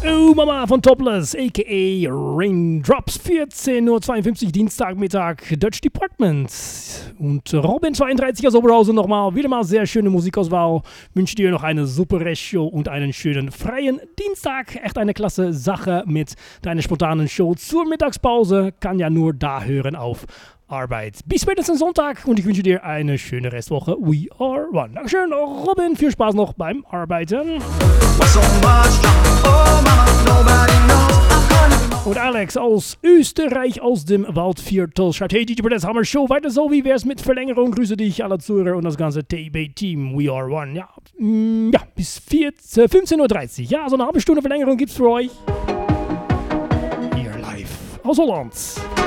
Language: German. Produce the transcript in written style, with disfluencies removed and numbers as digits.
Oh Mama von Topless, a.k.a. Raindrops, 14:52 Uhr, Dienstagmittag, Dutch Department. Und Robin32 aus Oberhausen nochmal, wieder mal sehr schöne Musikauswahl. Wünsche dir noch eine super Restshow und einen schönen freien Dienstag. Echt eine klasse Sache mit deiner spontanen Show zur Mittagspause. Kann ja nur da hören auf Arbeit. Bis spätestens Sonntag und ich wünsche dir eine schöne Restwoche. We are one. Dankeschön, Robin. Viel Spaß noch beim Arbeiten. Und Alex aus Österreich, aus dem Waldviertel, schreibt: Hey DJ Press, Hammer Show, weiter so, wie wär's mit Verlängerung? Grüße dich, alle Zuhörer und das ganze TB-Team. We are one. Ja, bis 15:30 Uhr. Ja, so eine halbe Stunde Verlängerung gibt's für euch. Hier live aus Holland.